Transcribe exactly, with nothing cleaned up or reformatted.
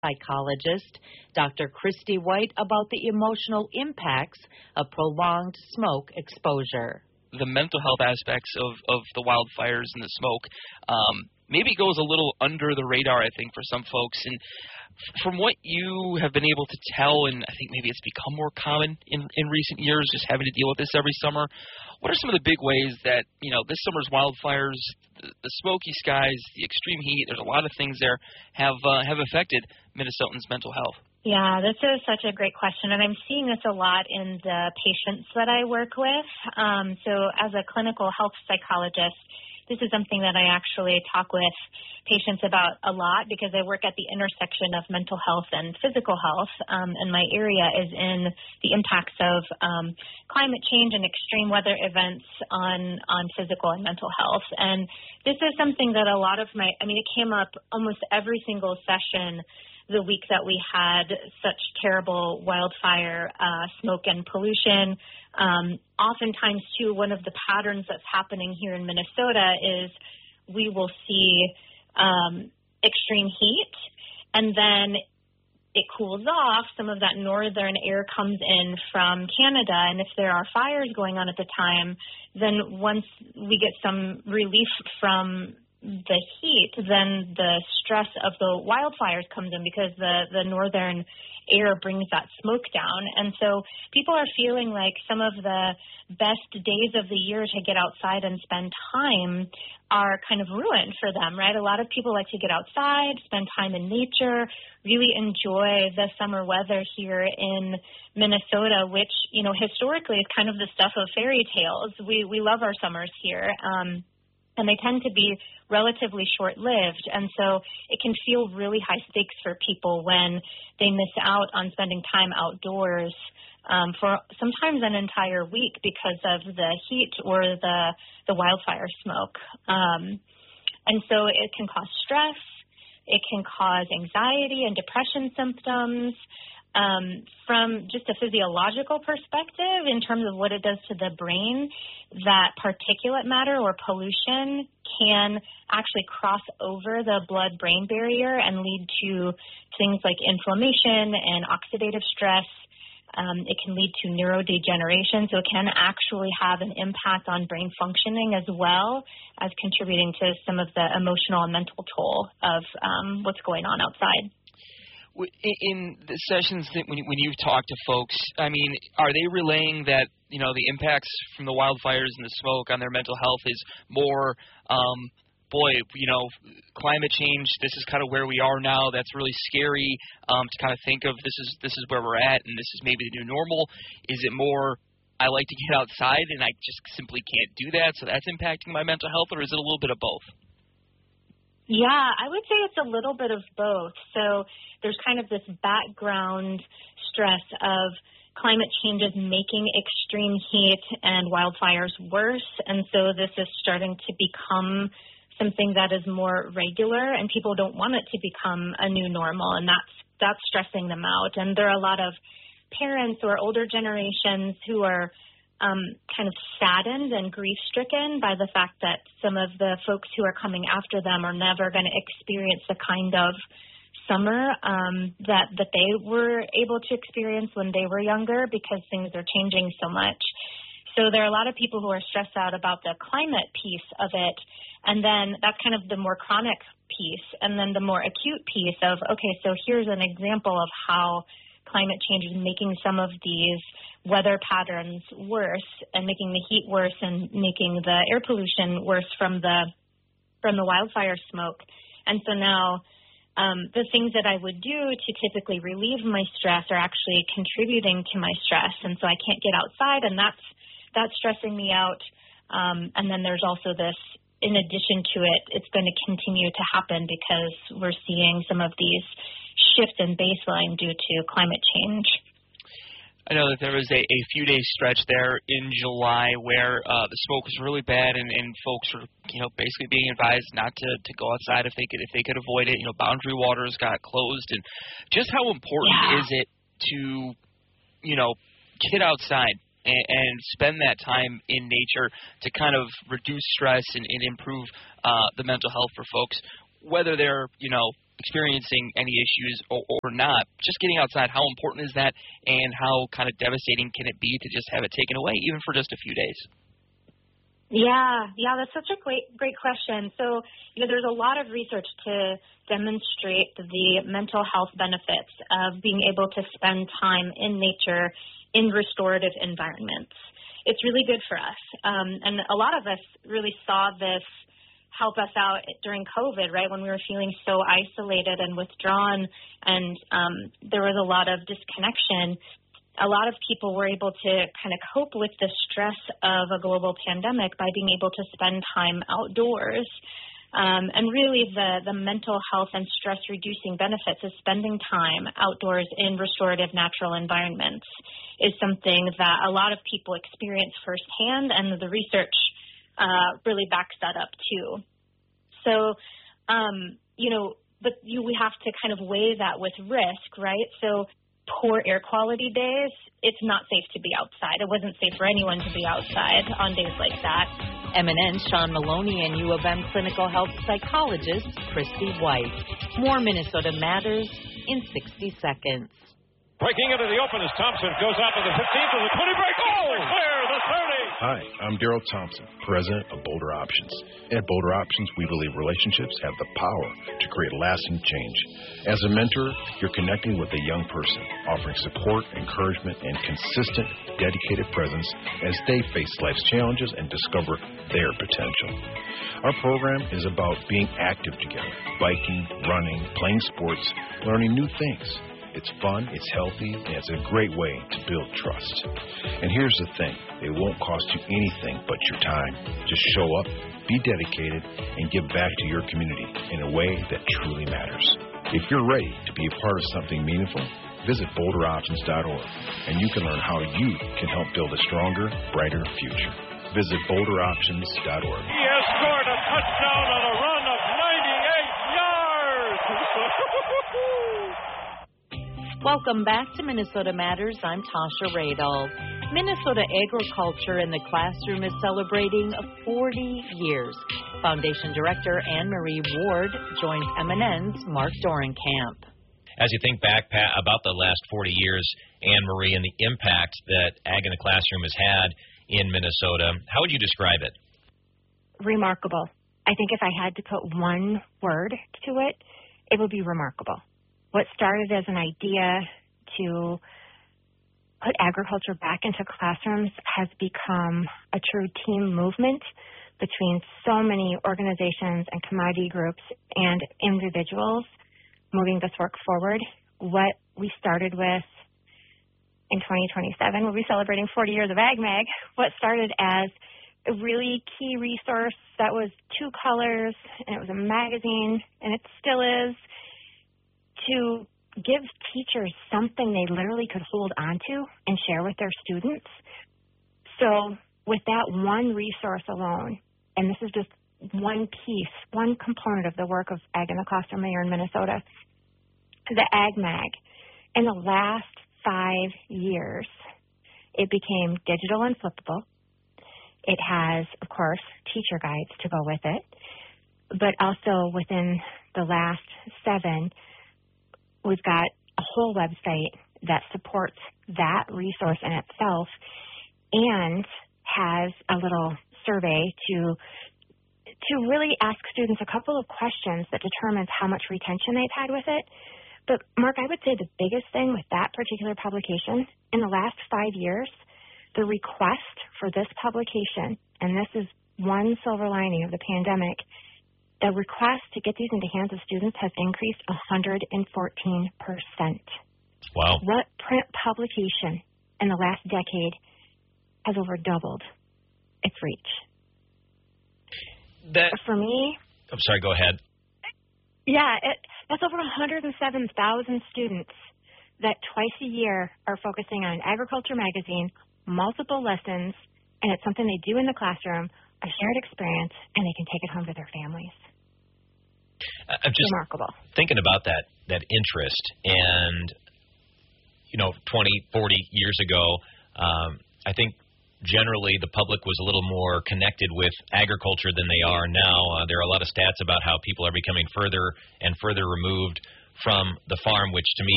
psychologist, Doctor Christy White, about the emotional impacts of prolonged smoke exposure. The mental health aspects of, of the wildfires and the smoke um, maybe goes a little under the radar, I think, for some folks. And from what you have been able to tell, and I think maybe it's become more common in, in recent years, just having to deal with this every summer, what are some of the big ways that, you know, this summer's wildfires, the, the smoky skies, the extreme heat, there's a lot of things there, have uh, have affected Minnesotans' mental health? Yeah, this is such a great question, and I'm seeing this a lot in the patients that I work with. Um, so as a clinical health psychologist, this is something that I actually talk with patients about a lot because I work at the intersection of mental health and physical health, um, and my area is in the impacts of um, climate change and extreme weather events on, on physical and mental health. And this is something that a lot of my, I mean, it came up almost every single session the week that we had such terrible wildfire uh, smoke and pollution. Um, oftentimes, too, one of the patterns that's happening here in Minnesota is we will see um, extreme heat, and then it cools off. Some of that northern air comes in from Canada, and if there are fires going on at the time, then once we get some relief from the heat, then the stress of the wildfires comes in because the, the northern air brings that smoke down. And so people are feeling like some of the best days of the year to get outside and spend time are kind of ruined for them, right? A lot of people like to get outside, spend time in nature, really enjoy the summer weather here in Minnesota, which, you know, historically is kind of the stuff of fairy tales. We, we love our summers here. Um, and they tend to be relatively short-lived, and so it can feel really high stakes for people when they miss out on spending time outdoors um, for sometimes an entire week because of the heat or the, the wildfire smoke. Um, and so it can cause stress, it can cause anxiety and depression symptoms. Um, from just a physiological perspective, in terms of what it does to the brain, that particulate matter or pollution can actually cross over the blood-brain barrier and lead to things like inflammation and oxidative stress. Um, it can lead to neurodegeneration, so it can actually have an impact on brain functioning as well as contributing to some of the emotional and mental toll of um, what's going on outside. In the sessions that when when you've talked to folks, I mean, are they relaying that, you know, the impacts from the wildfires and the smoke on their mental health is more, um, boy, you know, climate change, this is kind of where we are now, that's really scary um, to kind of think of this is this is where we're at and this is maybe the new normal? Is it more, I like to get outside and I just simply can't do that, so that's impacting my mental health, or is it a little bit of both? Yeah, I would say it's a little bit of both. So there's kind of this background stress of climate change is making extreme heat and wildfires worse. And so this is starting to become something that is more regular, and people don't want it to become a new normal, and that's that's stressing them out. And there are a lot of parents or older generations who are Um, kind of saddened and grief-stricken by the fact that some of the folks who are coming after them are never going to experience the kind of summer um, that, that they were able to experience when they were younger because things are changing so much. So there are a lot of people who are stressed out about the climate piece of it, and then that's kind of the more chronic piece, and then the more acute piece of, okay, so here's an example of how climate change is making some of these weather patterns worse and making the heat worse and making the air pollution worse from the from the wildfire smoke. And so now um, the things that I would do to typically relieve my stress are actually contributing to my stress. And so I can't get outside, and that's that's stressing me out. Um, and then there's also this, in addition to it, it's going to continue to happen because we're seeing some of these shifts in baseline due to climate change. I know that there was a, a few days stretch there in July where uh, the smoke was really bad, and, and folks were, you know, basically being advised not to, to go outside if they could if they could avoid it. You know, boundary waters got closed, and just how important yeah. is it to, you know, get outside and, and spend that time in nature to kind of reduce stress and, and improve uh, the mental health for folks, whether they're, you know, experiencing any issues or, or not, just getting outside, how important is that, and how kind of devastating can it be to just have it taken away, even for just a few days? Yeah, yeah, that's such a great, great question. So, you know, there's a lot of research to demonstrate the mental health benefits of being able to spend time in nature in restorative environments. It's really good for us. Um, and a lot of us really saw this help us out during COVID, right, when we were feeling so isolated and withdrawn, and um, there was a lot of disconnection. A lot of people were able to kind of cope with the stress of a global pandemic by being able to spend time outdoors. Um, and really the, the mental health and stress-reducing benefits of spending time outdoors in restorative natural environments is something that a lot of people experience firsthand, and the research uh, really backs that up too. So, um, you know, but you, we have to kind of weigh that with risk, right? So poor air quality days, it's not safe to be outside. It wasn't safe for anyone to be outside on days like that. M N N's Sean Maloney and U of M clinical health psychologist Christy White. More Minnesota Matters in sixty seconds. Breaking into the open as Thompson goes out to the fifteen to the twenty break. Oh, clear the thirty. Hi, I'm Daryl Thompson, president of Boulder Options. At Boulder Options, we believe relationships have the power to create lasting change. As a mentor, you're connecting with a young person, offering support, encouragement, and consistent, dedicated presence as they face life's challenges and discover their potential. Our program is about being active together, biking, running, playing sports, learning new things. It's fun, it's healthy, and it's a great way to build trust. And here's the thing, it won't cost you anything but your time. Just show up, be dedicated, and give back to your community in a way that truly matters. If you're ready to be a part of something meaningful, visit boulder options dot org, and you can learn how you can help build a stronger, brighter future. Visit boulder options dot org. He has scored a touchdown on a run of ninety-eight yards. Welcome back to Minnesota Matters. I'm Tasha Radel. Minnesota agriculture in the classroom is celebrating forty years. Foundation Director Anne-Marie Ward joins M N N's Mark Dorenkamp. As you think back, Pat, about the last forty years, Anne-Marie, and the impact that Ag in the Classroom has had in Minnesota, how would you describe it? Remarkable. I think if I had to put one word to it, it would be remarkable. What started as an idea to put agriculture back into classrooms has become a true team movement between so many organizations and commodity groups and individuals moving this work forward. What we started with in twenty twenty-seven, we'll be celebrating forty years of AgMag. What started as a really key resource that was two colors, and it was a magazine, and it still is, to give teachers something they literally could hold onto and share with their students. So with that one resource alone, and this is just one piece, one component of the work of Ag in the Classroom here in Minnesota, the AgMag, in the last five years, it became digital and flippable. It has, of course, teacher guides to go with it, but also within the last seven, we've got a whole website that supports that resource in itself and has a little survey to to really ask students a couple of questions that determines how much retention they've had with it. But, Mark, I would say the biggest thing with that particular publication, in the last five years, the request for this publication, and this is one silver lining of the pandemic, the request to get these into the hands of students has increased one hundred fourteen percent. Wow. What print publication in the last decade has over doubled its reach? That, For me... I'm sorry, go ahead. Yeah, it, that's over one hundred seven thousand students that twice a year are focusing on an agriculture magazine, multiple lessons, and it's something they do in the classroom, a shared experience, and they can take it home to their families. I'm just remarkable. Thinking about that that interest, and you know, twenty, forty years ago, um, I think generally the public was a little more connected with agriculture than they are now. Uh, there are a lot of stats about how people are becoming further and further removed from the farm, which to me